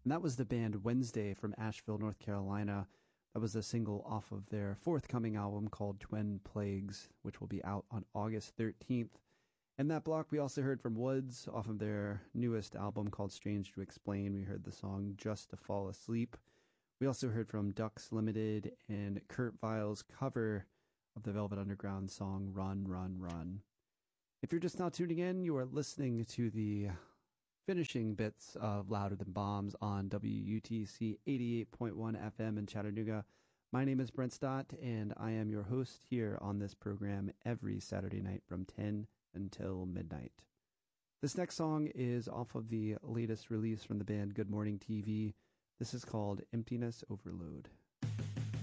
And that was the band Wednesday from Asheville, North Carolina. That was a single off of their forthcoming album called Twin Plagues, which will be out on August 13th. And that block, we also heard from Woods off of their newest album called Strange to Explain. We heard the song Just to Fall Asleep. We also heard from Ducks Limited and Kurt Vile's cover of the Velvet Underground song Run, Run, Run. If you're just now tuning in, you are listening to the finishing bits of Louder Than Bombs on WUTC 88.1 FM in Chattanooga. My name is Brent Stott, and I am your host here on this program every Saturday night from 10 until midnight. This next song is off of the latest release from the band Good Morning TV. This is called Emptiness Overload.